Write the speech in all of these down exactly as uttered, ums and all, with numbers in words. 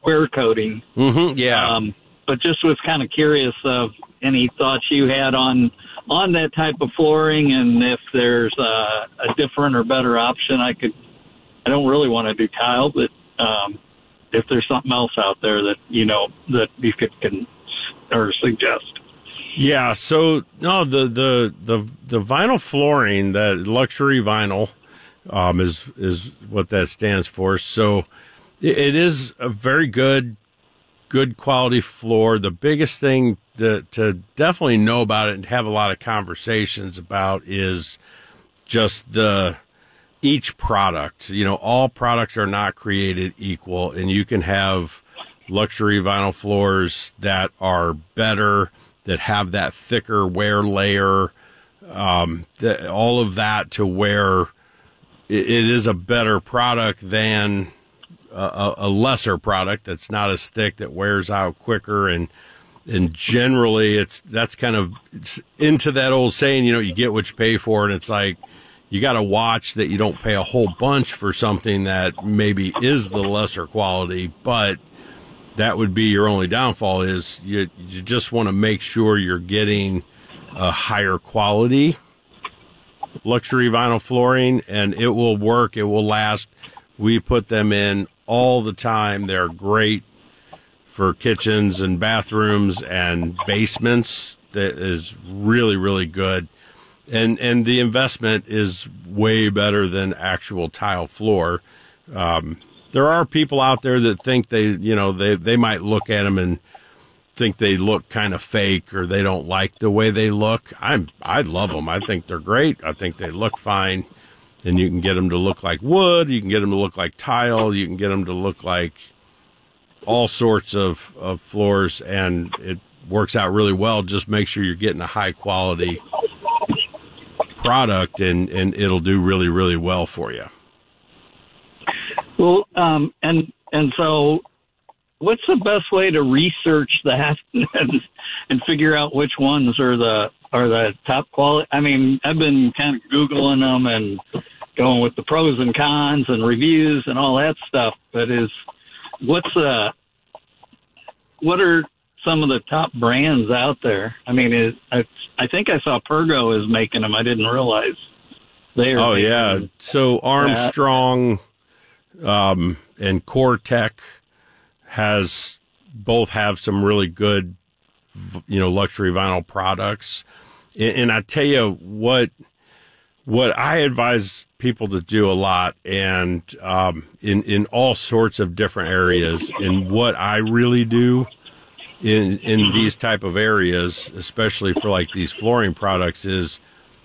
wear coating. Mm-hmm, yeah. Um, but just was kind of curious of any thoughts you had on on that type of flooring, and if there's uh, a different or better option. I could. I don't really want to do tile, but um, if there's something else out there that you know that you could can or suggest. Yeah. So no, the the the the vinyl flooring, that luxury vinyl, um, is is what that stands for. So it, it is a very good. good quality floor. The biggest thing to, to definitely know about it and have a lot of conversations about is just the each product. You know, all products are not created equal, and you can have luxury vinyl floors that are better, that have that thicker wear layer, um, that, all of that to where it, it is a better product than A, a lesser product that's not as thick, that wears out quicker, and and generally it's that's kind of it's into that old saying, you know, you get what you pay for, and it's like you got to watch that you don't pay a whole bunch for something that maybe is the lesser quality, but that would be your only downfall. Is you you just want to make sure you're getting a higher quality luxury vinyl flooring, and it will work, it will last. We put them in all the time. They're great for kitchens and bathrooms and basements. That is really, really good. And, and the investment is way better than actual tile floor. Um, there are people out there that think they, you know, they, they might look at them and think they look kind of fake, or they don't like the way they look. I'm, I love them. I think they're great. I think they look fine. And you can get them to look like wood. You can get them to look like tile. You can get them to look like all sorts of, of floors, and it works out really well. Just make sure you're getting a high quality product, and, and it'll do really, really well for you. Well, um, and and so what's the best way to research that and, and figure out which ones are the are the top quality? I mean, I've been kind of Googling them and going with the pros and cons and reviews and all that stuff. But is what's uh what are some of the top brands out there? I mean, it, I I think I saw Pergo is making them. I didn't realize they are. Oh yeah, them. So Armstrong um, and Core-Tech has both have some really good, you know, luxury vinyl products. And, and I tell you what, what I advise people to do a lot, and um, in in all sorts of different areas, and what I really do in in these type of areas, especially for like these flooring products, is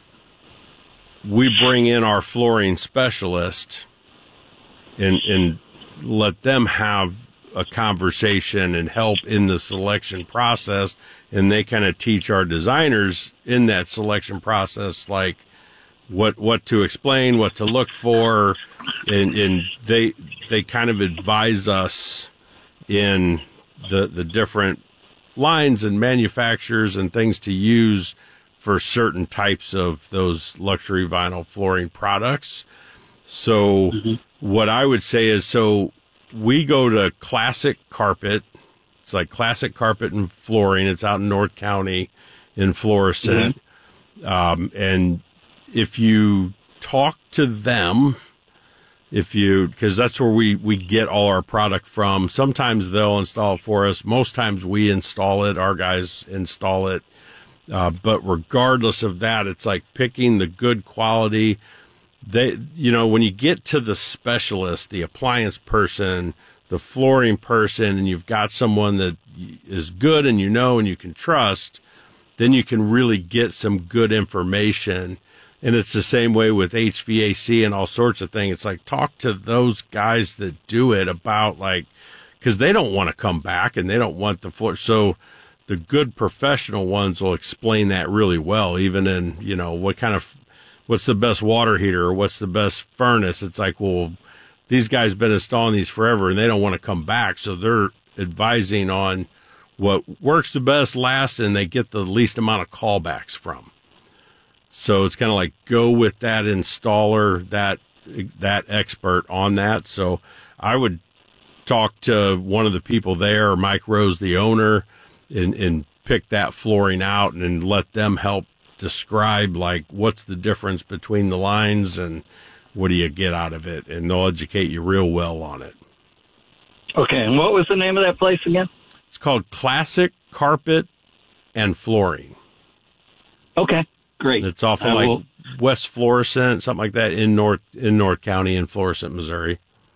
we bring in our flooring specialist and and let them have a conversation and help in the selection process, and they kind of teach our designers in that selection process, like what what to explain, what to look for, and and they they kind of advise us in the the different lines and manufacturers and things to use for certain types of those luxury vinyl flooring products. So mm-hmm. what I would say is, so we go to Classic Carpet. It's like Classic Carpet and Flooring. It's out in North County in Florissant. Mm-hmm. Um, and if you talk to them, if you, because that's where we, we get all our product from. Sometimes they'll install it for us. Most times we install it. Our guys install it. Uh, but regardless of that, it's like picking the good quality. They, you know, when you get to the specialist, the appliance person, the flooring person, and you've got someone that is good and you know and you can trust, then you can really get some good information. And it's the same way with H V A C and all sorts of things. It's like, talk to those guys that do it about, like, because they don't want to come back and they don't want the floor. So the good professional ones will explain that really well, even in, you know, what kind of, what's the best water heater or what's the best furnace. It's like, well, these guys been installing these forever and they don't want to come back. So they're advising on what works the best, last, and they get the least amount of callbacks from. So it's kind of like, go with that installer, that that expert on that. So I would talk to one of the people there, Mike Rose, the owner, and, and pick that flooring out and, and let them help describe, like, what's the difference between the lines and what do you get out of it. And they'll educate you real well on it. Okay, and what was the name of that place again? It's called Classic Carpet and Flooring. Okay, great. It's off of I like will... West Florissant, something like that, in North in North County in Florissant, Missouri.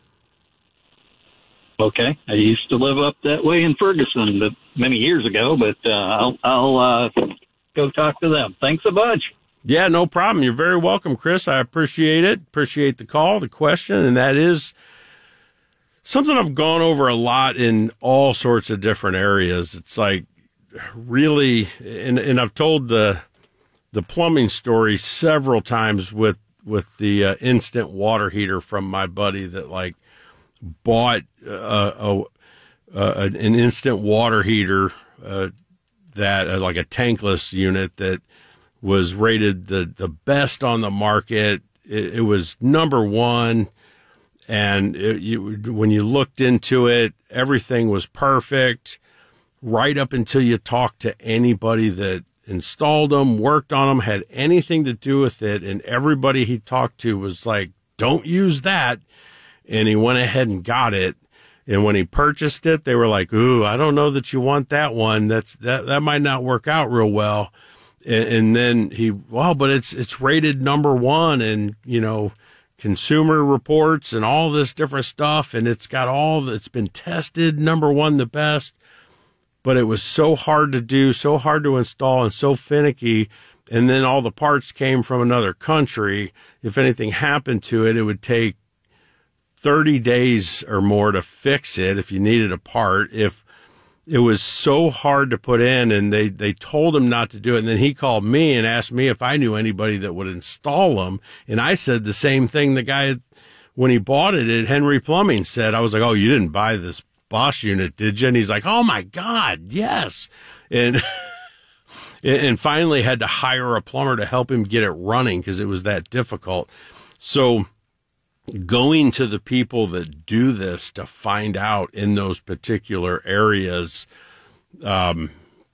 Okay, I used to live up that way in Ferguson but many years ago, but uh, I'll, I'll uh, go talk to them. Thanks a bunch. Yeah, no problem. You're very welcome, Chris. I appreciate it. Appreciate the call, the question, and that is something I've gone over a lot in all sorts of different areas. It's like really, and, and I've told the the plumbing story several times with with the uh, instant water heater from my buddy that like bought uh, a, uh, an instant water heater uh, that uh, like a tankless unit that was rated the the best on the market. It, it was number one. And it, you, when you looked into it, everything was perfect right up until you talked to anybody that installed them, worked on them, had anything to do with it. And everybody he talked to was like, don't use that. And he went ahead and got it. And when he purchased it, they were like, ooh, I don't know that you want that one. That's that, that might not work out real well. And, and then he, well, but it's, it's rated number one. And, you know, Consumer Reports and all this different stuff, and it's got all that's been tested, number one, the best. But it was so hard to do, so hard to install, and so finicky. And then all the parts came from another country. If anything happened to it, it would take thirty days or more to fix it if you needed a part. If it was so hard to put in, and they, they told him not to do it. And then he called me and asked me if I knew anybody that would install them. And I said the same thing the guy, when he bought it at Henry Plumbing, said. I was like, oh, you didn't buy this Bosch unit, did you? And he's like, oh, my God, yes. And and finally had to hire a plumber to help him get it running because it was that difficult. So going to the people that do this to find out in those particular areas um,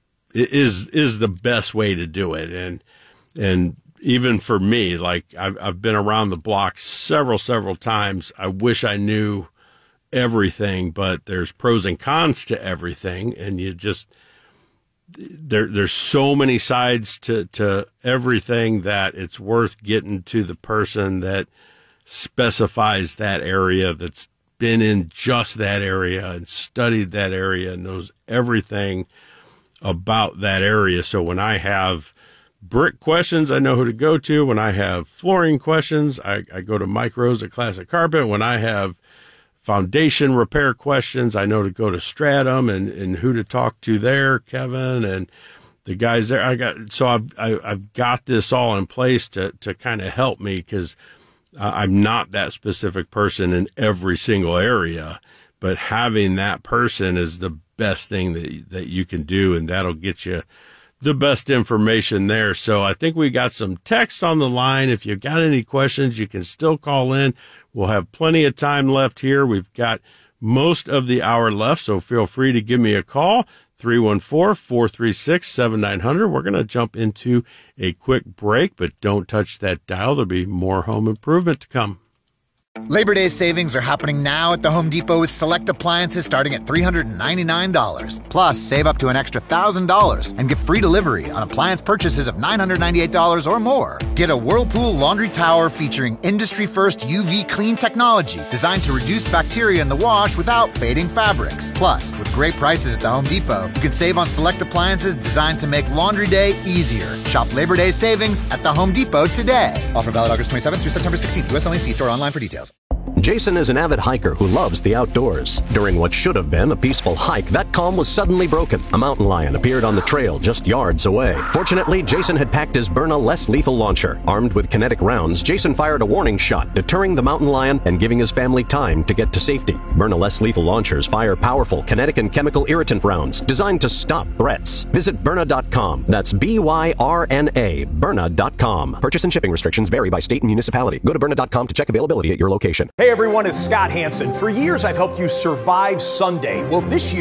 is is the best way to do it. And and even for me, like I've, I've been around the block several, several times. I wish I knew everything, but there's pros and cons to everything. And you just, there there's so many sides to, to everything that it's worth getting to the person that specifies that area, that's been in just that area and studied that area and knows everything about that area. So when I have brick questions, I know who to go to. When I have flooring questions, I, I go to Mike Rose at Classic Carpet. When I have foundation repair questions, I know to go to Stratum and, and who to talk to there, Kevin and the guys there. I got, so I've, I, I've got this all in place to, to kind of help me because Uh, I'm not that specific person in every single area, but having that person is the best thing that that you can do, and that'll get you the best information there. So I think we got some text on the line. If you got any questions, you can still call in. We'll have plenty of time left here. We've got most of the hour left, so feel free to give me a call. three one four, four three six, seven nine zero zero. We're going to jump into a quick break, but don't touch that dial. There'll be more home improvement to come. Labor Day savings are happening now at the Home Depot with select appliances starting at three hundred ninety-nine dollars. Plus, save up to an extra one thousand dollars and get free delivery on appliance purchases of nine hundred ninety-eight dollars or more. Get a Whirlpool laundry tower featuring industry-first U V clean technology designed to reduce bacteria in the wash without fading fabrics. Plus, with great prices at the Home Depot, you can save on select appliances designed to make laundry day easier. Shop Labor Day savings at the Home Depot today. Offer valid August twenty-seventh through September sixteenth. U S only. See store online for details. Jason is an avid hiker who loves the outdoors. During what should have been a peaceful hike, that calm was suddenly broken. A mountain lion appeared on the trail just yards away. Fortunately, Jason had packed his Byrna less lethal launcher. Armed with kinetic rounds, Jason fired a warning shot, deterring the mountain lion and giving his family time to get to safety. Byrna less lethal launchers fire powerful kinetic and chemical irritant rounds designed to stop threats. Visit Byrna dot com. That's B Y R N A, Byrna dot com. Purchase and shipping restrictions vary by state and municipality. Go to Byrna dot com to check availability at your location. Hey, everyone, it's Scott Hanson. For years, I've helped you survive Sunday. Well, this year,